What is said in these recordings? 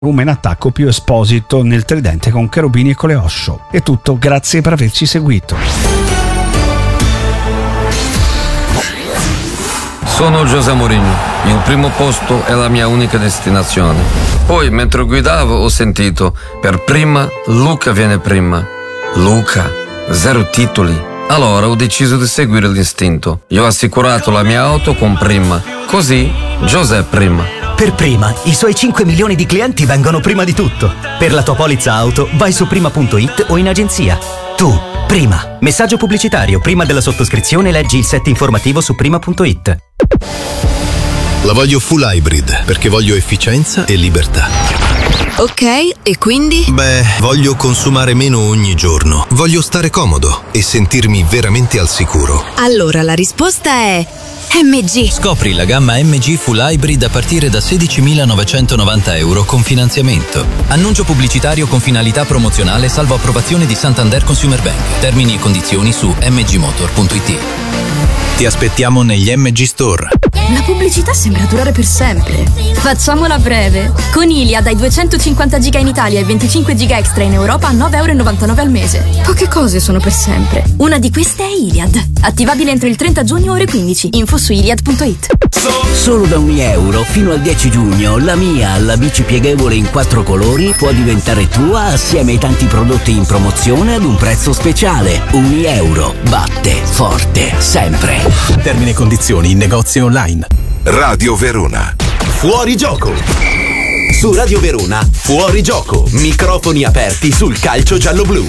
volume in attacco più Esposito nel tridente con Cherubini e Coleoscio. È tutto, grazie per averci seguito. Sono José Mourinho, il primo posto è la mia unica destinazione. Poi mentre guidavo ho sentito, per prima Luca viene prima. Luca, 0 titoli. Allora ho deciso di seguire l'istinto. Io ho assicurato la mia auto con Prima, così José prima. Per Prima, i suoi 5 milioni di clienti vengono prima di tutto. Per la tua polizza auto, vai su prima.it o in agenzia. Tu, Prima. Messaggio pubblicitario. Prima della sottoscrizione leggi il set informativo su prima.it. La voglio full hybrid perché voglio efficienza e libertà. Ok, e quindi? Beh, voglio consumare meno ogni giorno. Voglio stare comodo e sentirmi veramente al sicuro. Allora la risposta è MG. Scopri la gamma MG Full Hybrid a partire da 16.990 euro con finanziamento. Annuncio pubblicitario con finalità promozionale salvo approvazione di Santander Consumer Bank. Termini e condizioni su mgmotor.it. Ti aspettiamo negli MG Store. La pubblicità sembra durare per sempre. Facciamola breve. Con Iliad hai 250 giga in Italia e 25 giga extra in Europa a 9,99 euro al mese. Poche cose sono per sempre. Una di queste è Iliad. Attivabile entro il 30 giugno ore 15. Info su iliad.it. Solo da €1 fino al 10 giugno la mia, la bici pieghevole in 4 colori, può diventare tua assieme ai tanti prodotti in promozione ad un prezzo speciale. €1 batte forte sempre. Termini e condizioni in negozi online. Radio Verona. Fuori gioco. Su Radio Verona, fuori gioco. Microfoni aperti sul calcio giallo-blu.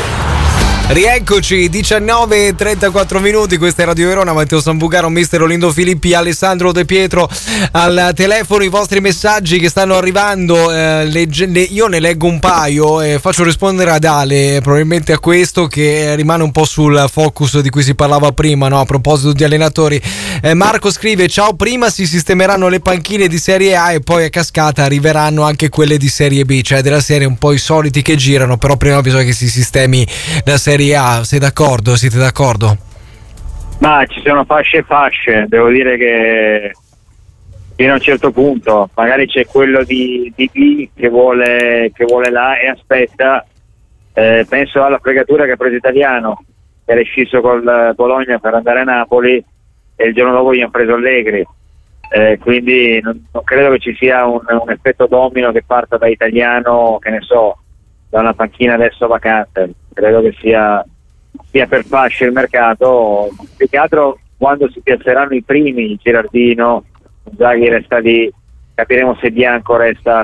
Rieccoci, 19:34 minuti, questa è Radio Verona, Matteo Sambucaro, mister Olindo Filippi, Alessandro De Pietro al telefono. I vostri messaggi che stanno arrivando, io ne leggo un paio e faccio rispondere ad Ale probabilmente a questo, che rimane un po' sul focus di cui si parlava prima, no? A proposito di allenatori. Marco scrive: ciao, prima si sistemeranno le panchine di Serie A e poi a cascata arriveranno anche quelle di Serie B, cioè della serie un po' i soliti che girano, però prima bisogna che si sistemi la Serie A. Sei d'accordo? Siete d'accordo? Ma ci sono fasce e fasce, devo dire che fino a un certo punto magari c'è quello di B che vuole là e aspetta. Penso alla fregatura che ha preso Italiano, che era scisso col Bologna per andare a Napoli e il giorno dopo gli hanno preso Allegri, quindi non credo che ci sia un effetto domino che parta da Italiano, che ne so, da una panchina adesso vacante. Credo che sia per fasce il mercato, più che altro quando si piazzeranno i primi. Girardino, Zaghi resta lì, capiremo se Bianco resta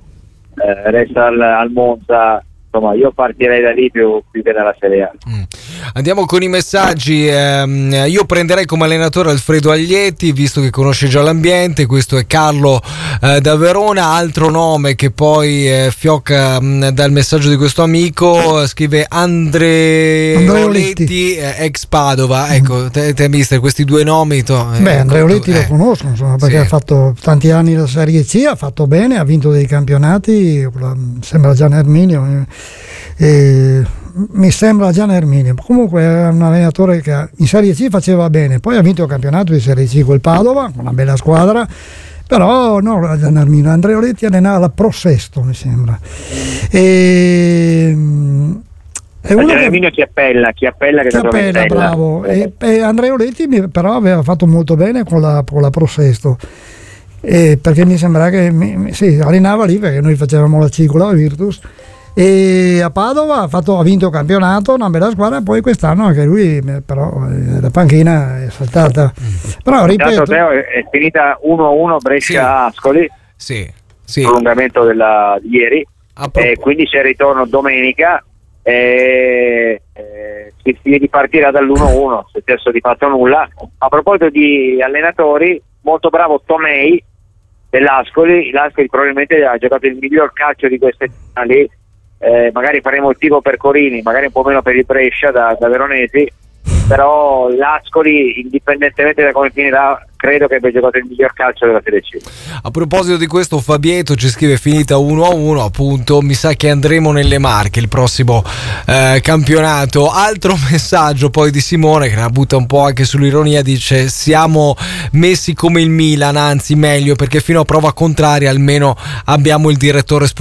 al Monza. Insomma, io partirei da lì più che dalla Serie A. Andiamo con i messaggi. Io prenderei come allenatore Alfredo Aglietti, visto che conosce già l'ambiente. Questo è Carlo da Verona. Altro nome che poi fiocca dal messaggio di questo amico, scrive Andreoletti, ex Padova. Ecco, te mister, questi due nomi Andreoletti lo conosco, insomma, perché ha fatto tanti anni la Serie C, ha fatto bene, ha vinto dei campionati, sembra Gian Erminio, mi sembra Gian Erminio. Comunque è un allenatore che in Serie C faceva bene, poi ha vinto il campionato di Serie C col Padova, con una bella squadra, però no, Gian Erminio. Andreoletti allenava la Pro Sesto, mi sembra. Erminio Chiappella bravo. E Andreoletti però aveva fatto molto bene con la Pro Sesto, perché mi sembra che allenava lì, perché noi facevamo la C con la Virtus, e a Padova ha vinto il campionato, una bella squadra. Poi quest'anno anche lui, però la panchina è saltata. Però ripeto, Teo, è finita 1-1 Brescia-Ascoli, sì. prolungamento di ieri, e quindi c'è il ritorno domenica, si ripartirà dall'1-1, successo di fatto nulla. A proposito di allenatori, molto bravo Tomei dell'Ascoli. L'Ascoli probabilmente ha giocato il miglior calcio di queste finali. Magari faremo il tifo per Corini, magari un po' meno per il Brescia da veronesi, però l'Ascoli, indipendentemente da come finirà, credo che abbia giocato il miglior calcio della Serie C. A proposito di questo, Fabietto ci scrive: finita 1-1, appunto, mi sa che andremo nelle Marche il prossimo campionato. Altro messaggio poi di Simone, che la butta un po' anche sull'ironia, dice: siamo messi come il Milan, anzi meglio, perché fino a prova contraria almeno abbiamo il direttore sportivo